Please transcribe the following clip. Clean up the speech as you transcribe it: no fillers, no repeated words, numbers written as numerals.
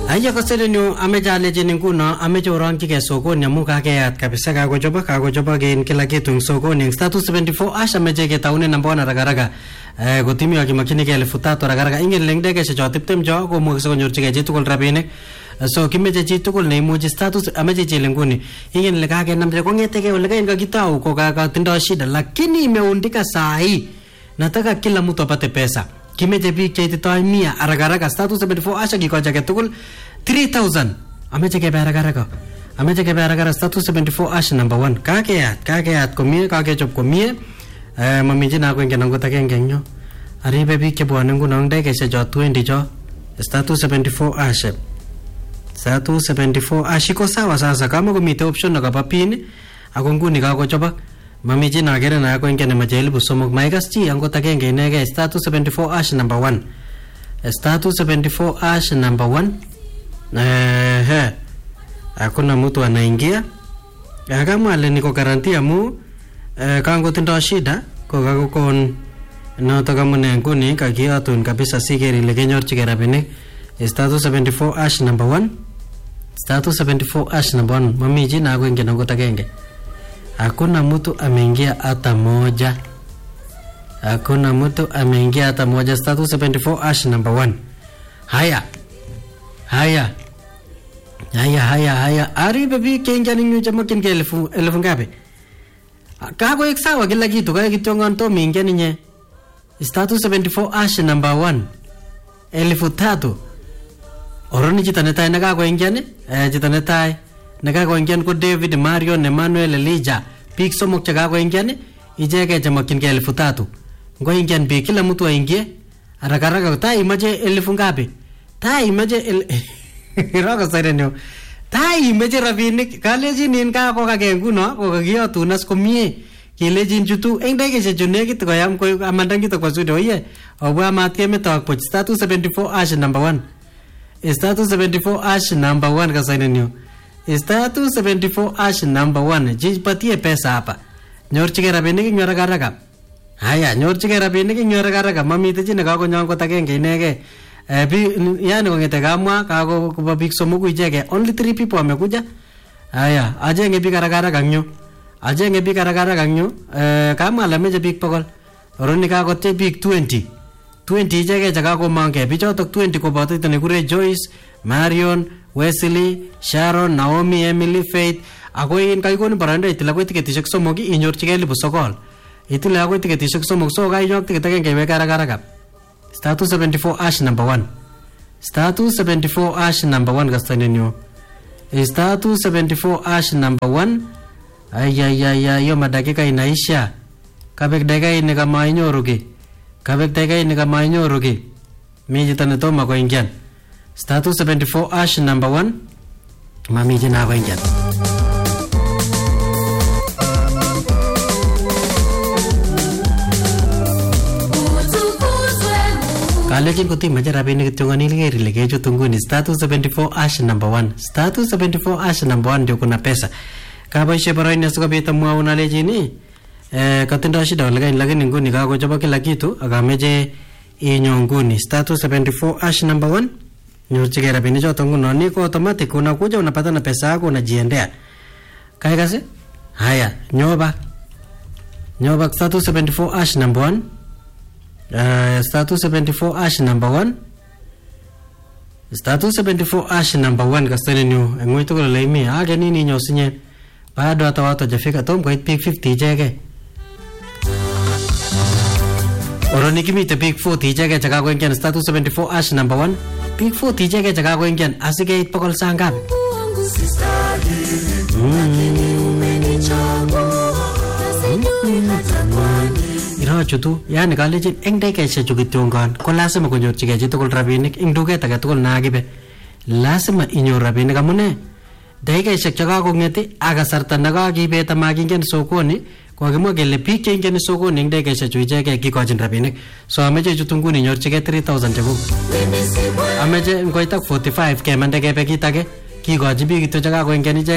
Aya kasenu ameja alejeni nguno ameja orangi ke sokoni amu kakeyat kabisa kakochoba gen kila kitu ng sokoni. Status 74 asha meje ke taune namba 1 ragaraga kotimi akimakini ke 1300 ragaraga ingen lengde ke cho tiptem jo ko mo so nyorchige chitukul rabinik so kimeje chitukul neimuchi status ameje chelenguni ingen le kake namje kongeteke ole kain kakitau ko tindo shida lakini imeundika sahi nataka kila mtu apate pesa. Kimeje big chaititoi 100 aragaraga status 74 asha kikoja ke tukul 3000 ameje ke baragaraga ameje ke baragaraga status 74 asha number 1 kakeyat komie kakechop komie mamije na kwenge nango takengengyo aribe big ke bwana nguno ndege se jo 20 jo status 74 asha status 74 ashiko sawa sasa kama komite option na kapapini akonguni kakochoba mamiji na gere na kwenge ne majeli busomok maigaschi ango takenge inege status 74 ash number 1 status 74 ash number 1 hakuna mtu anaingia kama ale niko garantia mu kango tindo shida ko kakokon noto kama ne nguni kakiatun kabisa sigeri le kenyorchige rabinik status 74 ash number 1 status 74 ash number 1 mamiji na kwenge nango takenge. Hakuna mtu ameingia hata moja. Hakuna mtu ameingia hata moja. Status 74 ash number 1. Haya. Ari baby kenja ninyo chamo kinge elfu ngapi? Kako eksawa kila kitu kaya kitongon to mingia ninye. Status 74 ash number 1. 1300. Oroni chitanetai nakako ingiane? Chitanetai nakako ingian ko David Marion Emmanuel Elijah pik somok chakako ingian ijeke chamakin ke 3000 ngo ingian bi kila mtu aingie arakaraka tai imaje 1000 ngapi tai imaje roga sarenyo tai imaje rabinik kalejin nin ka ko kage nguno ko kagiyotunas komie kelejin jutu engdege je junegit ko yam ko amandangi to ko sudo ye obwa matke metok po status 74 ash number 1 status 74 ash number 1 ka sarenyo status 74 ash number 1 jipatie pesa hapa nyorchige rabinik nyoragaraga haya nyorchige rabinik nyoragaraga mamite chine kako nyongo takenge inege yani ngete kamwa kako kuba big somugu ijege only 3 people wamekuja haya ajenge big aragaraga nyo ajenge big aragaraga nyo kama lameje big pokol oroni kako te big 20 ijege jakako mange bichotok 20 ko boto itane kure Joyce Marion Wesley, Sharon, Naomi, Emily, Faith. Ako in kaikoni baranda itila ko tiketishek somogi inyorchige 900. Itila ko tiketishek somog so ga inyok tiketake kebe karagaraga. Status 74 ash number 1. Status 74 ash number 1 gastanenyo. Status 74 ash number 1. Ay yo madakika inaisha. Kabek daga ini kama inyorugi. Kabek daga ini kama inyorugi. Miji tanetoma ko ingian. Status 74 ash number 1 mami jina ko ingian. Kalejin kuti maja rabinik tungani lege jutunguni status 74 ash number 1 status 74 ash number 1 ndio kuna pesa kabaishe baraini sukabita muauna lejini katinda shida lakini nguni kako chapa kila kitu akameje inyonguni status 74 ash number 1 nyorchige rabinik choto nguno niko automatic unakuja unapata na pesa yako unajiendea kai kasi haya nyoba status 74 ash number 1 status 74 ash number 1 status 74 ash number 1 kastani nyo ngoito ko laimi age nini nyosinye bado hata watu hajafika tom kwa peak 50 jege oroni kimite peak 40 jege chaka ko ingian status 74 ash number 1 peak 40 jege chaka ko ingian asige itpokol sangapi iro chutu yani kalejin engdege se chukitongan ko lazima konyorchige chitukul rabinik ing duket age tugul nakibe lazima inyor rabinik amune daikaishek chakakongeti akasarta nakakibet amakingen sokoni kokimwa kele biik cheingen sokoni ing daikaishek chu icheke kikochin rabinik so ameche chutu nguni nyorchige 3000 chekuk ameche ngoitak 45 kemande kebe kit age kikochi biik kityo chakakoingen ichek